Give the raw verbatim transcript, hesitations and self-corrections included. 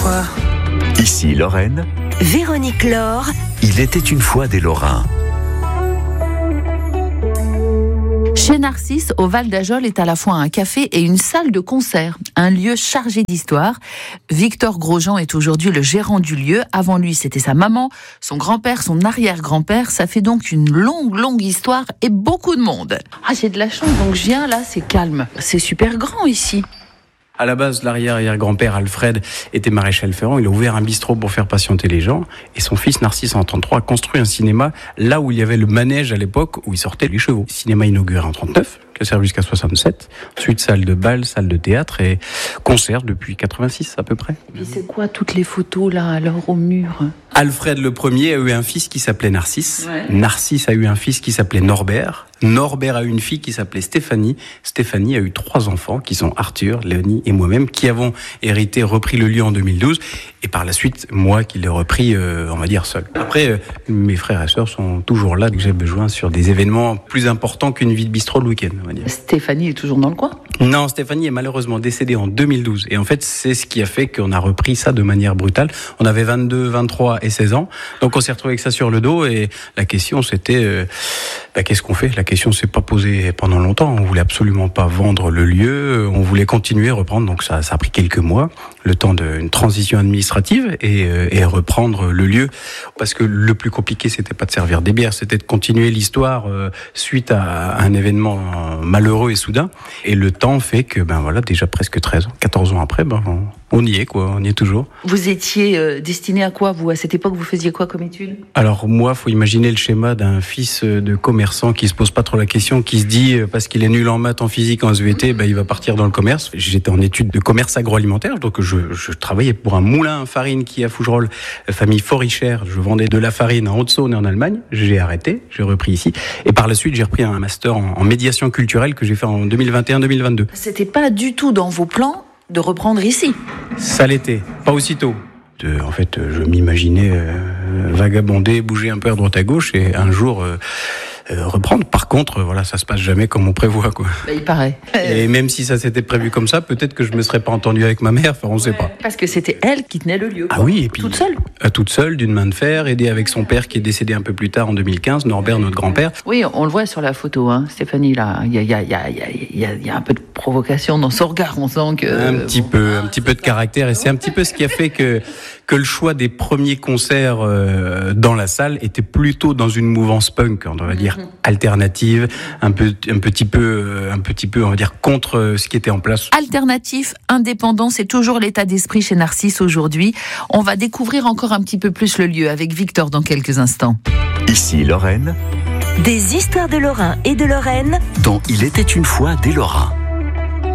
fois. Ici Lorraine. Véronique Laure. Il était une fois des Lorrains. Chez Narcisse, au Val d'Ajol, est à la fois un café et une salle de concert, un lieu chargé d'histoire. Victor Grosjean est aujourd'hui le gérant du lieu. Avant lui, c'était sa maman, son grand-père, son arrière-grand-père. Ça fait donc une longue, longue histoire et beaucoup de monde. Ah, j'ai de la chance, donc je viens là, c'est calme. C'est super grand ici. À la base, l'arrière-arrière-grand-père Alfred était maréchal ferrant. Il a ouvert un bistrot pour faire patienter les gens. Et son fils Narcisse, en trente-trois, a construit un cinéma là où il y avait le manège à l'époque où il sortait les chevaux. Cinéma inauguré en trente-neuf, qui a servi jusqu'à soixante-sept. Ensuite, salle de bal, salle de théâtre et concert depuis quatre-vingt-six à peu près. Et c'est quoi toutes les photos là, alors au mur ? Alfred le premier a eu un fils qui s'appelait Narcisse. Ouais. Narcisse a eu un fils qui s'appelait Norbert. Norbert a eu une fille qui s'appelait Stéphanie. Stéphanie a eu trois enfants qui sont Arthur, Léonie et moi-même, qui avons hérité, repris le lieu en deux mille douze. Et par la suite, moi qui l'ai repris, euh, on va dire, seul. Après, euh, mes frères et sœurs sont toujours là dès que j'ai besoin sur des événements plus importants qu'une vie de bistrot le week-end, on va dire. Stéphanie est toujours dans le coin ? Non, Stéphanie est malheureusement décédée en deux mille douze. Et en fait, c'est ce qui a fait qu'on a repris ça de manière brutale. On avait vingt-deux, vingt-trois et seize ans. Donc on s'est retrouvé avec ça sur le dos. Et la question, c'était, euh, bah, qu'est-ce qu'on fait ? La question s'est pas posée pendant longtemps. On voulait absolument pas vendre le lieu. On voulait continuer, reprendre. Donc ça, ça a pris quelques mois. Le temps d'une transition administrative et, euh, et reprendre le lieu. Parce que le plus compliqué, c'était pas de servir des bières. C'était de continuer l'histoire euh, suite à un événement euh, malheureux et soudain. Et le temps fait que, ben voilà, déjà presque treize ans, quatorze ans après, ben, on, on y est, quoi, on y est toujours. Vous étiez euh, destiné à quoi, vous ? À cette époque, vous faisiez quoi comme études ? Alors, moi, faut imaginer le schéma d'un fils de commerçant qui se pose pas trop la question, qui se dit, parce qu'il est nul en maths, en physique, en S V T, ben, il va partir dans le commerce. J'étais en études de commerce agroalimentaire, donc je, je travaillais pour un moulin à farine qui, à Fougerolles, famille Forichère. Je vendais de la farine en Haute-Saône et en Allemagne. J'ai arrêté, j'ai repris ici. Et par la suite, j'ai repris un master en, en médiation culturelle que j'ai fait en deux mille vingt et un deux mille vingt-deux. C'était pas du tout dans vos plans de reprendre ici. Ça l'était, pas aussitôt. De, en fait, je m'imaginais euh, vagabonder, bouger un peu à droite à gauche et un jour euh, euh, reprendre. Par contre, voilà, ça se passe jamais comme on prévoit, quoi. Bah, il paraît. Et même si ça s'était prévu comme ça, peut-être que je me serais pas entendu avec ma mère. Enfin, on sait pas. Parce que c'était elle qui tenait le lieu. Ah oui, et puis toute seule. Euh, toute seule, d'une main de fer, aidée avec son père qui est décédé un peu plus tard en deux mille quinze, Norbert, notre grand-père. Oui, on le voit sur la photo, hein, Stéphanie. Là, il y a, il y a, il y a, il y a, il y a un peu de provocation dans son regard. On sent que un petit peu, un petit peu de caractère, et c'est un petit peu ce qui a fait que que le choix des premiers concerts euh, dans la salle était plutôt dans une mouvance punk, on va dire alternative, un peu, un petit peu, un petit peu, on va dire contre ce qui était en place. Alternatif, indépendant, c'est toujours l'état d'esprit chez Narcisse aujourd'hui. On va découvrir encore un petit peu plus le lieu avec Victor dans quelques instants. Ici Lorraine. Des histoires de Lorrain et de Lorraine. Dont il était une fois des Lorrains.